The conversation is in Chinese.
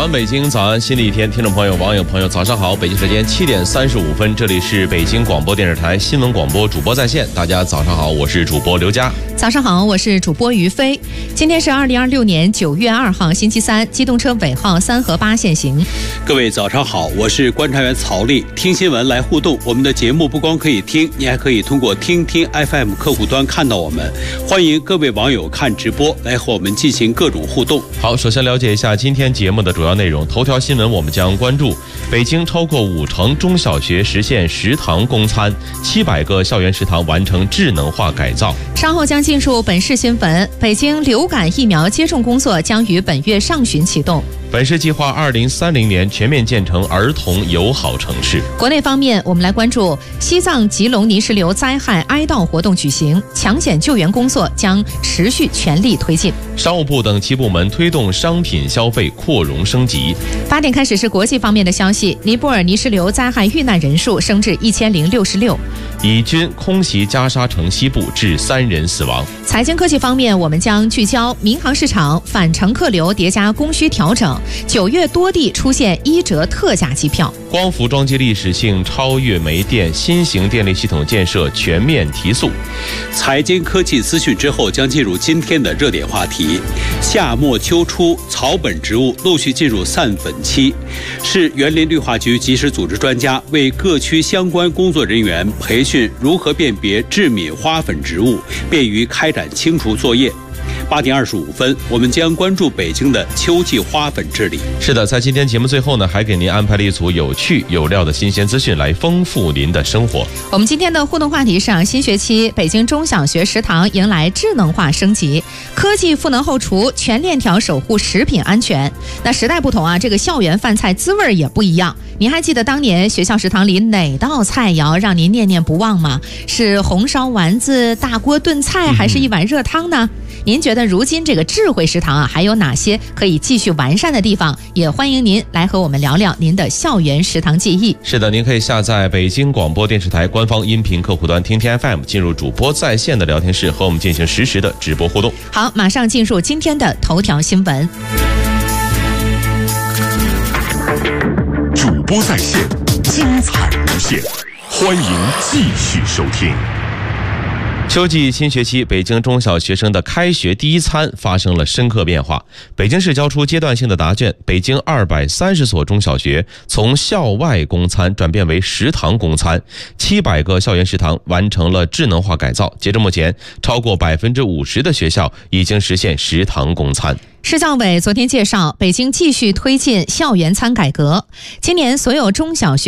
安北京，早安新的一天，听众朋友、网友朋友，早上好！北京时间7点35分，这里是北京广播电视台新闻广播主播在线，大家早上好，我是主播刘佳。 早上好，我是主播于飞。今天是2026年9月2号，星期三，机动车尾号3和8限行。 各位早上好，我是观察员曹丽。听新闻来互动，我们的节目不光可以听，你还可以通过听听 FM 客户端看到我们。欢迎各位网友看直播，来和我们进行各种互动。 好，首先了解一下今天节目的主要内容。头条新闻我们将关注北京超过50%中小学实现食堂供餐，700个校园食堂完成智能化改造。 稍后将进入本市新闻，北京流感疫苗接种工作将于本月上旬启动。 本市计划2030年全面建成儿童友好城市。 国内方面，我们来关注西藏吉隆泥石流灾害哀悼活动举行，抢险救援工作将持续全力推进。 商务部等7部门推动商品消费扩容升级。 8点开始是国际方面的消息，尼泊尔泥石流灾害遇难人数升至1066。 以军空袭加沙城西部，致3人死亡。 财经科技方面，我们将聚焦民航市场反乘客流叠加供需调整，9月多地出现1折特价机票。 光伏装机历史性超越煤电，新型电力系统建设全面提速。 财经科技资讯之后，将进入今天的热点话题。夏末秋初，草本植物陆续进入散粉期，市园林绿化局及时组织专家为各区相关工作人员培训如何辨别致敏花粉植物，便于开展清除作业。8点25分，我们将关注北京的秋季花粉治理。 是的，在今天节目最后呢，还给您安排了一组有趣有料的新鲜资讯，来丰富您的生活。 我们今天的互动话题是新学期北京中小学食堂迎来智能化升级，科技赋能后厨，全链条守护食品安全。那时代不同啊，这个校园饭菜滋味也不一样。您还记得当年学校食堂里哪道菜肴让您念念不忘吗？是红烧丸子、大锅炖菜，还是一碗热汤呢？您觉得如今这个智慧食堂还有哪些可以继续完善的地方？也欢迎您来和我们聊聊您的校园食堂记忆。 是的，您可以下载北京广播电视台官方音频客户端听听 FM， 进入主播在线的聊天室，和我们进行实时的直播互动。 好，马上进入今天的头条新闻。 主播在线，精彩无限，欢迎继续收听。 秋季新学期，北京中小学生的开学第一餐发生了深刻变化。北京市交出阶段性的答卷，北京230所中小学从校外供餐转变为食堂供餐，700个校园食堂完成了智能化改造。截至目前，超过50%的学校已经实现食堂供餐。 市教委昨天介绍，北京继续推进校园餐改革，今年所有中小学